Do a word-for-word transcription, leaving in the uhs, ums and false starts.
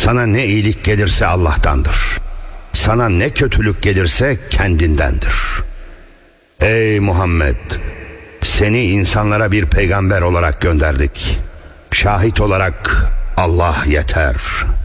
Sana ne iyilik gelirse Allah'tandır. Sana ne kötülük gelirse kendindendir. Ey Muhammed! Seni insanlara bir peygamber olarak gönderdik. Şahit olarak Allah yeter.